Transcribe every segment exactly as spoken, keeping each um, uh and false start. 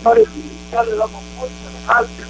señores, y ya le damos muchas gracias.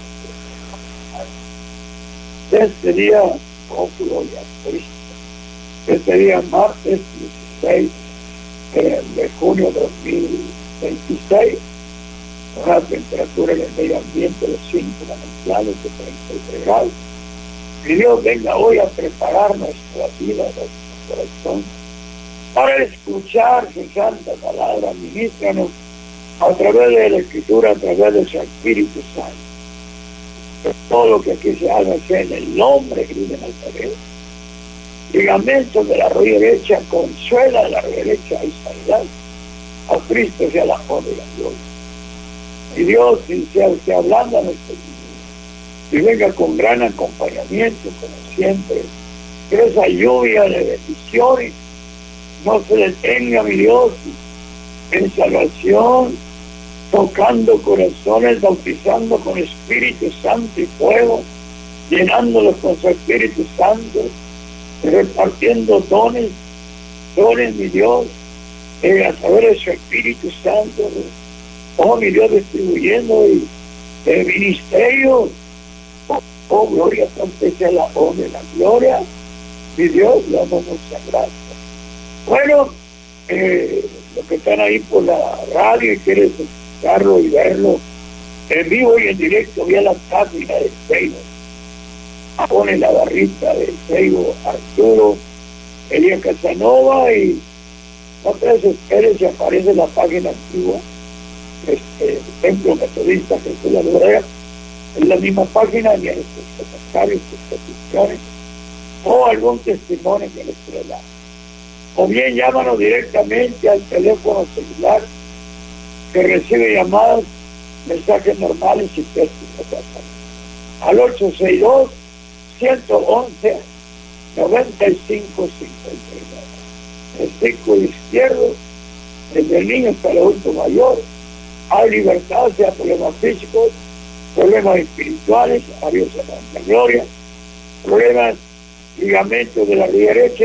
Este día, oh gloria a Cristo, este día martes dieciséis de junio de dos mil veintiséis, una temperatura en el medio ambiente de cinco manantiales de treinta y tres grados. Que Dios venga hoy a preparar nuestra vida, nuestro corazón, para escuchar su santa palabra. Ministranos a través de la Escritura, a través de su Espíritu Santo. Que todo lo que aquí se haga sea en el nombre de Cristo Nazareno. Ligamento de la rodilla derecha, consuela de la rodilla derecha y sanidad. A Cristo sea la honra y la gloria. Y Dios, si sea usted hablando a nuestro Dios, y venga con gran acompañamiento, como siempre, que esa lluvia de bendiciones no se detenga, mi Dios, en salvación, tocando corazones, bautizando con Espíritu Santo y fuego, llenándolos con su Espíritu Santo, repartiendo dones, dones, mi Dios, eh, a través de su Espíritu Santo, oh, mi Dios, distribuyendo y el ministerio. Oh, gloria, tanto sea la honra y la gloria. Mi Dios, le damos muchas gracias. Bueno, eh, los que están ahí por la radio y quieren escucharlo y verlo en vivo y en directo, vía la página de Facebook. Pone la barrita de Facebook Arturo Elías Casanova y otras esperen si aparece la página antigua, este, Templo Metodista Jesús la Gloria. En la misma página, y en sus comentarios, sus peticiones, o algún testimonio que les quiera dar. O bien llámanos directamente al teléfono celular que recibe llamadas, mensajes normales y textos. Al ocho seis dos, uno uno uno, nueve cinco cinco nueve. El círculo izquierdo, desde el niño hasta el adulto mayor, hay libertad, sea problemas físicos, problemas espirituales, a Dios la gloria, problemas, ligamentos de la rodilla derecha,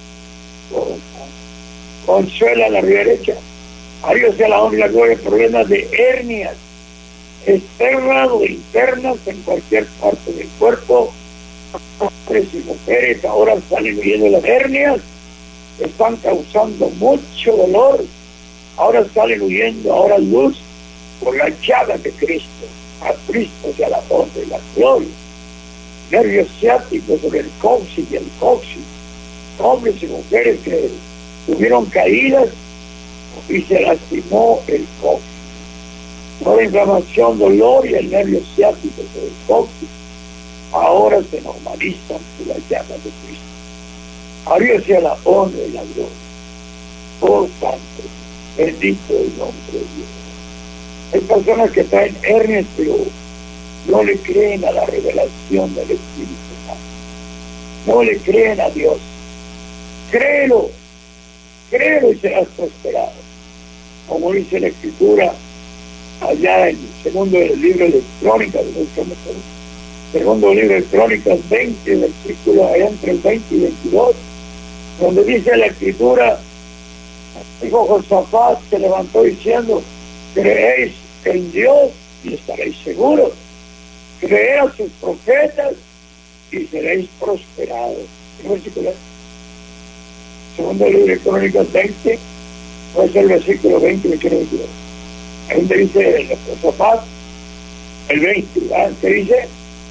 consuela la rodilla derecha, a Dios sea la honra y la gloria, problemas de hernias externas o internas en cualquier parte del cuerpo, hombres y mujeres ahora salen huyendo las hernias, están causando mucho dolor, ahora salen huyendo, ahora luz por la llaga de Cristo. A Cristo sea la honra y la gloria. Nervios ciáticos sobre el coxis y el coxis, hombres y mujeres que tuvieron caídas y se lastimó el coxis. Toda inflamación, dolor y el nervio ciático sobre el coxis ahora se normalizan por la llaga de Cristo. A Dios sea la honra y la gloria. Por tanto, bendito el nombre de Dios. Hay personas que traen hernias, pero no le creen a la revelación del Espíritu Santo. No le creen a Dios. Créelo, créelo y serás prosperado. Como dice la Escritura, allá en el segundo libro de Crónicas, segundo libro de Crónicas veinte, versículo allá entre el veinte y veintidós, donde dice la Escritura, dijo Josafat, se levantó diciendo, creéis en Dios y estaréis seguros, creed a sus profetas y seréis prosperados. Versículo segundo libro de Crónicas veinte, puede ser el versículo veinte y veintidós. Ahí donde dice el Josafat, el veinte, ¿verdad? Que dice,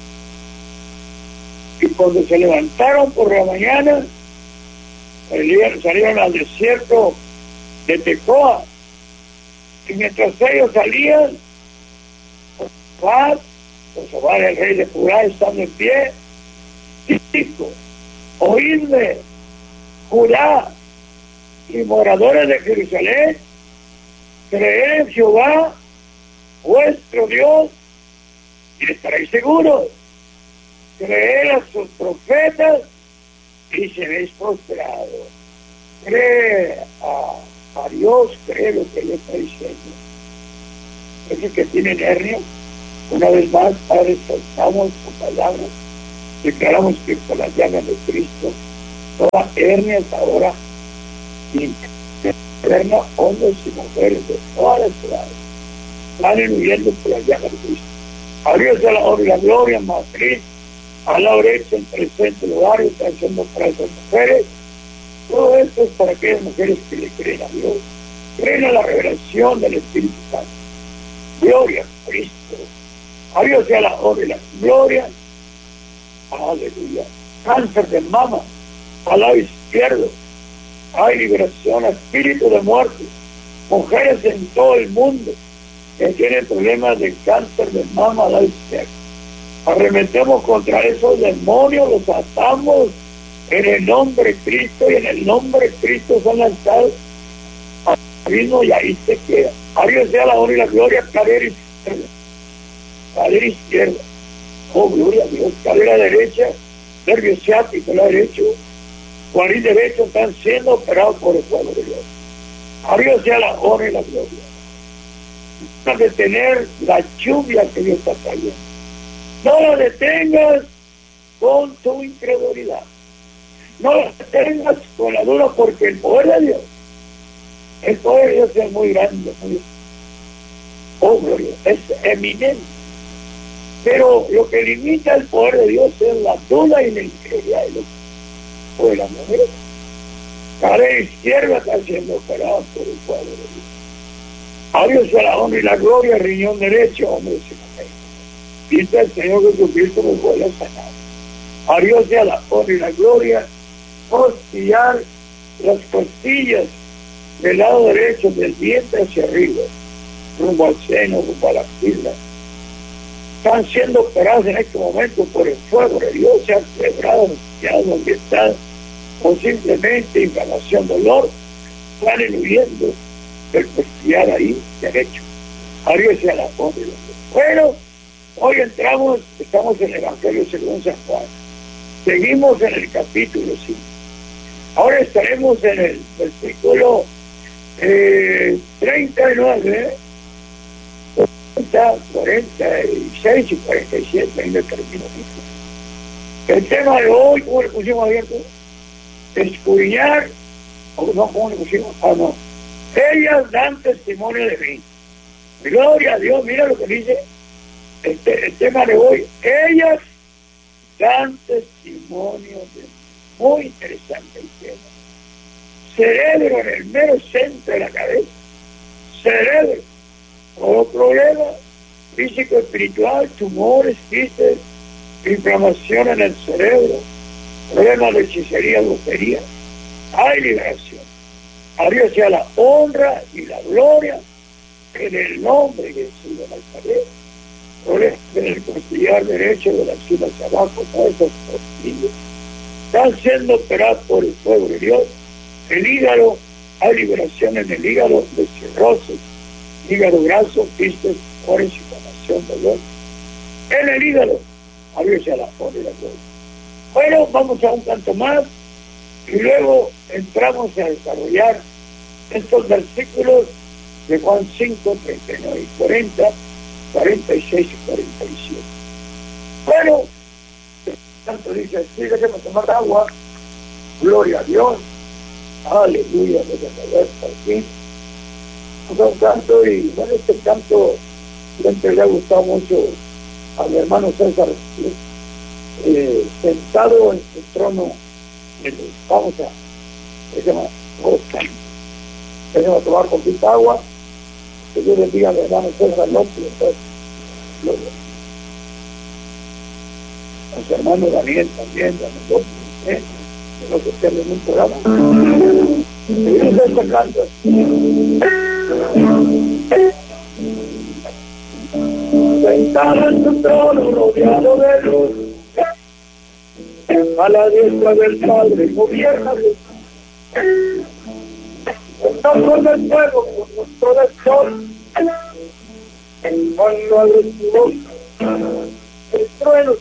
y cuando se levantaron por la mañana, salieron al desierto de Tecoa, y mientras ellos salían, Josafat, Josafat el rey de Judá, estando en pie, dijo, oídme, Judá y moradores de Jerusalén, creed en Jehová, vuestro Dios, y estaréis seguros. Creed a sus profetas y seréis prosperados. Cree a, a Dios, cree lo que Él está diciendo. Esos que tienen hernia, una vez más, Padre, soltamos tu palabra, declaramos que por las llagas de Cristo, toda hernia es ahora interna, hombres y mujeres de todas las edades, salen huyendo por allá de Cristo. A Dios sea la honra y la gloria, matriz, a la derecha, en presente lugar, está haciendo para esas mujeres. Todo esto es para aquellas mujeres que le creen a Dios, creen a la revelación del Espíritu Santo. Gloria a Cristo. A Dios sea la honra y la gloria. Aleluya. Cáncer de mama, al lado izquierdo. Hay liberación, espíritu de muerte. Mujeres en todo el mundo que tienen problemas de cáncer de mama al lado izquierdo. Arremetemos contra esos demonios, los atamos en el nombre de Cristo, y en el nombre de Cristo son lanzados al abismo y ahí se queda. A Dios sea la honra y la gloria. Cadera izquierda. Cadera izquierda. Oh, gloria a Dios. Cadera derecha. Nervio ciático, la derecho. Cuadril derecho están siendo operados por el pueblo de Dios. A Dios sea la honra y la gloria. Para detener la lluvia que Dios está trayendo. No la detengas con tu incredulidad. No la detengas con la duda, porque el poder de Dios, el poder de Dios es muy grande, muy, oh gloria, es eminente. Pero lo que limita el poder de Dios es la duda y la incredulidad de los de la mujer. Cadera izquierda está siendo operada por el pueblo de Dios. A Dios sea la honra y la gloria. Riñón derecho, hombre, se me dice el Señor Jesucristo me vuelve a sanar. A Dios sea la honra y la gloria. Costillar, las costillas del lado derecho, del vientre hacia arriba, rumbo al seno, rumbo a la fila, están siendo operados en este momento por el fuego de Dios. Se han quebrado, ya donde están, o simplemente inflamación, dolor, salen huyendo del costillar ahí derecho. A Dios sea la honra y la gloria. Bueno, hoy entramos, estamos en el Evangelio según San Juan. Seguimos en el capítulo cinco. Ahora estaremos en el versículo eh, treinta y nueve, cuarenta y seis y cuarenta y siete, ahí me termino. El tema de hoy, ¿cómo le pusimos abierto? Escudriñar, o no, ¿cómo le pusimos? Ah, no. Ellas dan testimonio de mí. Gloria a Dios, mira lo que dice este, el tema de hoy. Ellas dan testimonio de mí. Muy interesante el tema. Cerebro en el mero centro de la cabeza. Cerebro. Todo problema físico, espiritual, tumores, quistes, inflamación en el cerebro, problemas de hechicería, brujería. Hay liberación. A Dios sea la honra y la gloria en el nombre de Jesús de Nazaret. Problemas en el costillar derecho, de la cima hacia abajo, todas esas costillas están siendo operadas por el fuego de Dios. El hígado, hay liberación en el hígado de cirrosis, hígado graso, quistes, tumores, inflamación, dolor. En el hígado, a Dios sea la honra y la gloria. Bueno, vamos a un canto más y luego entramos a desarrollar estos versículos de Juan cinco, treinta y nueve y cuarenta, cuarenta y seis y cuarenta y siete. Bueno, el canto dice así: déjame tomar agua. Gloria a Dios. Aleluya, déjame ver por aquí. Un canto, y bueno, este canto siempre le ha gustado mucho a mi hermano César, eh, sentado en su trono. En, vamos a, déjame, oh, déjame tomar con pita agua. Que Dios bendiga a mi hermano César López, entonces, gloria. A su hermano Daniel también, Daniel López, ¿eh? Que no se pierde en un programa. Y dice este canto. Sentado en su trono, rodeado de luz, a la diestra del Padre, gobierna Dios. No con el fuego, con nuestro sol, en cuanto a su boca, el trueno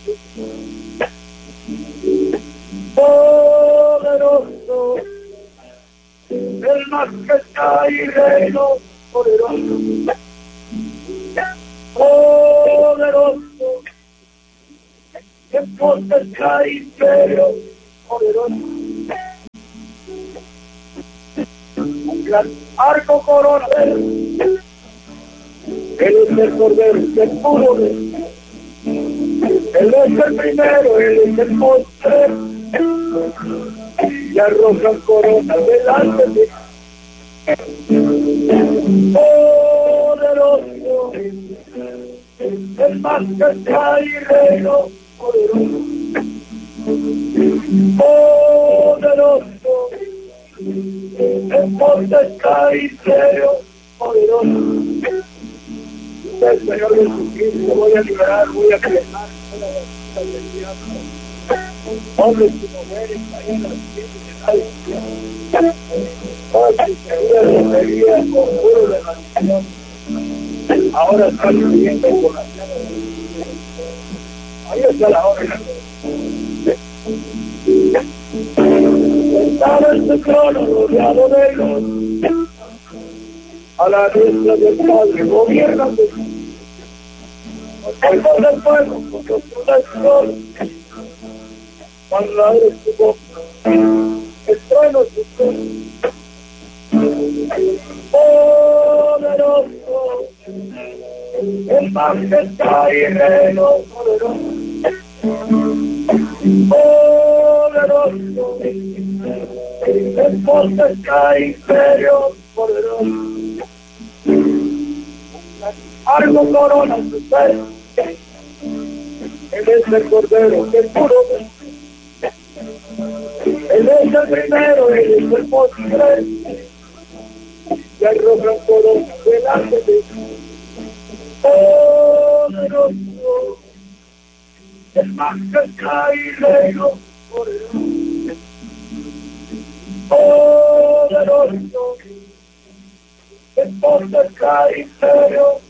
poderoso, el más que está y reino poderoso, poderoso, que potestad y imperio poderoso, un gran arco corona, Él es el Cordero que pudo venir. Él es el primero, Él es el postre. Y arrojan corona delante de poderoso, el más que está y reino poderoso, poderoso, el monte está y serio poderoso. El Señor Jesucristo, voy a liberar, voy a crear la del diablo. Hombres y mujeres ahí en las tiendas, ay, si se hubiera refería con puro de maldición, ahora están viviendo con la llave. Ahí está la hora. Estaba en su trono rodeado de luz, a la diestra del Padre gobierna de Dios. Con el del fuego, con los del sol, cuando abre su boca, el trueno su trono. Poderoso, el más que está y reino poderoso. Poderoso, el monte está imperio poderoso. Algo corona su ser. Él es el Cordero que puro venir. Él es el primero, Él es el postre. Y arrojan corona delante de Él. Poderoso, el más que está y reino poderoso. Poderoso, el monte está y serio